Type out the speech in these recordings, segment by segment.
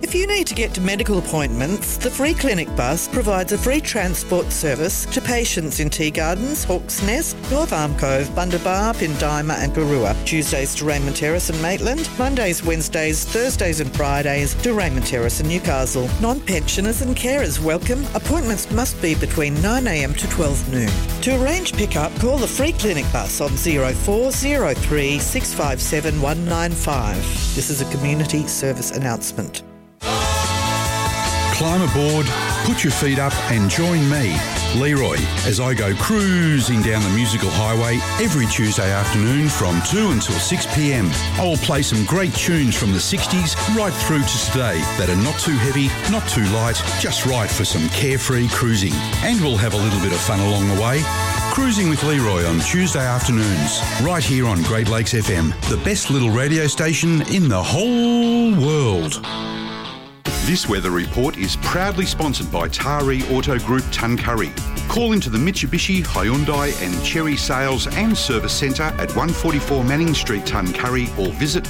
If you need to get to medical appointments, the Free Clinic bus provides a free transport service to patients in Tea Gardens, Hawke's Nest, North Arm Cove, Bundabar, Pindima and Garua. Tuesdays to Raymond Terrace and Maitland, Mondays, Wednesdays, Thursdays and Fridays to Raymond Terrace and Newcastle. Non-pensioners and carers welcome. Appointments must be between 9am to 12 noon. To arrange pick-up, call the Free Clinic bus on 0403 657 195. This is a community service announcement. Climb aboard, put your feet up and join me, Leroy, as I go cruising down the musical highway every Tuesday afternoon from 2 until 6pm. I will play some great tunes from the 60s right through to today that are not too heavy, not too light, just right for some carefree cruising. And we'll have a little bit of fun along the way. Cruising with Leroy on Tuesday afternoons, right here on Great Lakes FM, the best little radio station in the whole world. This weather report is proudly sponsored by Taree Auto Group Tuncurry. Call into the Mitsubishi, Hyundai and Chery Sales and Service Centre at 144 Manning Street, Tuncurry, or visit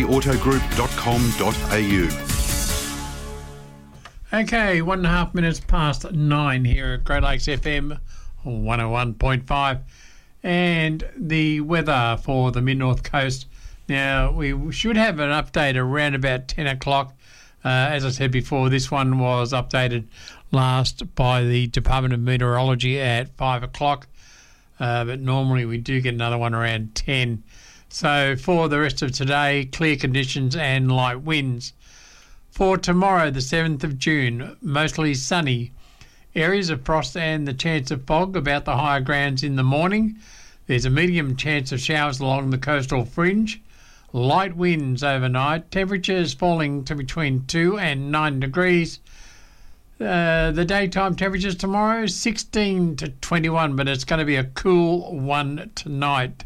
tareeautogroup.com.au. Okay, 1.5 minutes past 9 here at Great Lakes FM 101.5, and the weather for the Mid-North Coast. Now, we should have an update around about 10 o'clock. As I said before, this one was updated last by the Department of Meteorology at 5 o'clock, but normally we do get another one around 10. So for the rest of today, clear conditions and light winds. For tomorrow, the 7th of June, mostly sunny. Areas of frost and the chance of fog about the higher grounds in the morning. There's a medium chance of showers along the coastal fringe. Light winds overnight. Temperatures falling to between 2 and 9 degrees. The daytime temperatures tomorrow, 16 to 21, but it's going to be a cool one tonight.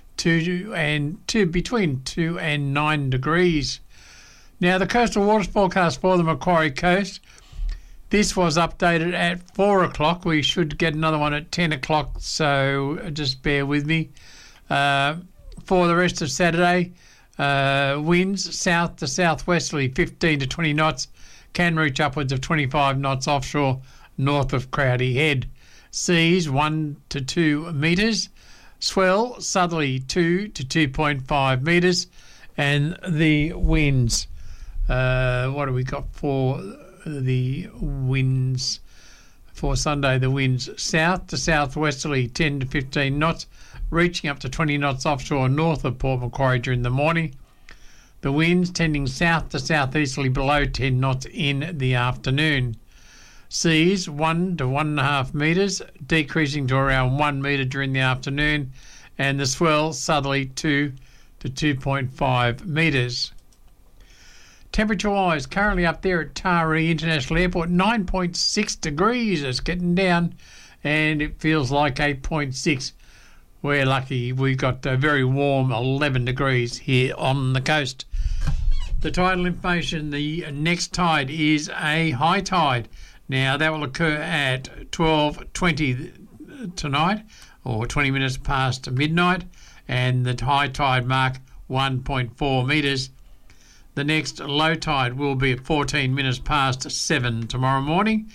Between 2 and 9 degrees. Now, the coastal waters forecast for the Macquarie Coast. This was updated at 4 o'clock. We should get another one at 10 o'clock, so just bear with me. For the rest of Saturday, winds south to southwesterly 15 to 20 knots, can reach upwards of 25 knots offshore north of Crowdy Head. Seas 1 to 2 metres, swell southerly 2 to 2.5 metres, and the winds. What have we got for the winds for Sunday? The winds south to southwesterly 10 to 15 knots, reaching up to 20 knots offshore north of Port Macquarie during the morning. The winds tending south to southeasterly below 10 knots in the afternoon. Seas 1 to 1.5 metres, decreasing to around 1 metre during the afternoon, and the swell southerly 2 to 2.5 metres. Temperature-wise, currently up there at Taree International Airport, 9.6 degrees. It's getting down, and it feels like 8.6. We're lucky. We've got a very warm 11 degrees here on the coast. The tidal information, the next tide is a high tide. Now, that will occur at 12:20 tonight, or 20 minutes past midnight, and the high tide mark 1.4 metres. The next low tide will be at 14 minutes past 7 tomorrow morning,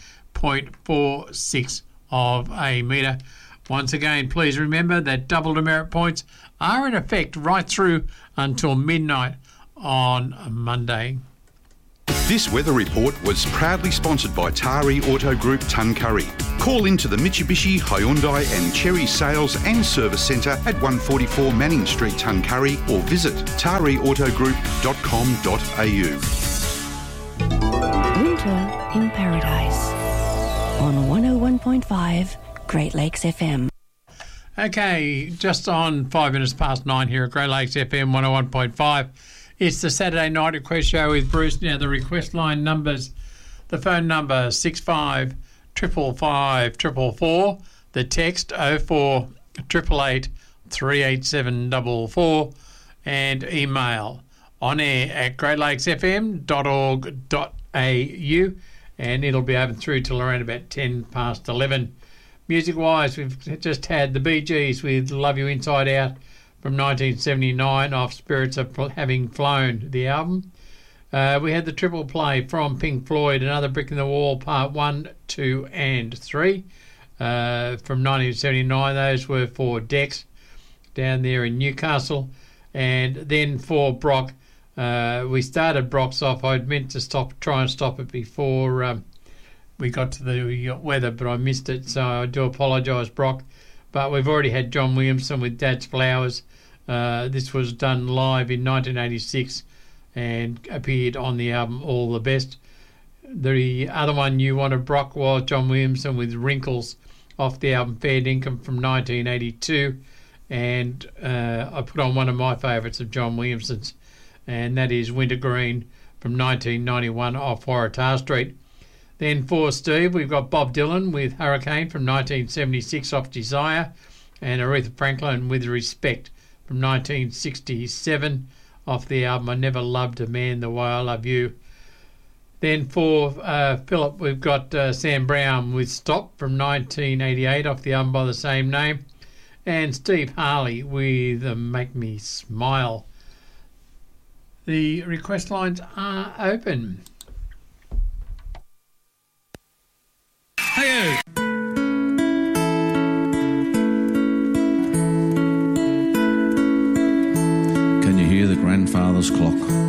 0.46 of a metre. Once again, please remember that double demerit points are in effect right through until midnight on Monday. This weather report was proudly sponsored by Taree Auto Group Tuncurry. Call into the Mitsubishi, Hyundai and Chery Sales and Service Centre at 144 Manning Street, Tuncurry, or visit tareeautogroup.com.au. Winter in Paradise on 101.5 Great Lakes FM. Okay, just on 5 minutes past 9 here at Great Lakes FM 101.5. It's the Saturday Night Request Show with Bruce. Now, the request line numbers, the phone number 65 555 444, the text 04 888 387 44, and email on air at greatlakesfm.org.au, and it'll be open through till around about 10 past 11. Music-wise, we've just had the Bee Gees with Love You Inside Out from 1979 off Spirits of Having Flown, the album. We had the triple play from Pink Floyd, Another Brick in the Wall, Part 1, 2 and 3. From 1979, those were for Dex down there in Newcastle. And then for Brock, we started Brock's off. I'd meant to try and stop it before we got to the weather, but I missed it, so I do apologise, Brock. But we've already had John Williamson with Dad's Flowers. This was done live in 1986 and appeared on the album All the Best. The other one you wanted, Brock, was John Williamson with Wrinkles off the album Fair Dinkum from 1982. And I put on one of my favourites of John Williamson's, and that is Wintergreen from 1991 off Waratah Street. Then for Steve, we've got Bob Dylan with Hurricane from 1976 off Desire, and Aretha Franklin with Respect from 1967 off the album I Never Loved a Man the Way I Love You. Then for Philip, we've got Sam Brown with Stop from 1988 off the album by the same name, and Steve Harley with Make Me Smile. The request lines are open. Hey. Can you hear the grandfather's clock